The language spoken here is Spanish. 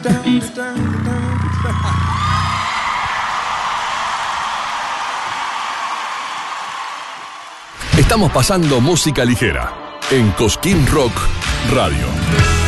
Estamos pasando música ligera en Cosquín Rock Radio.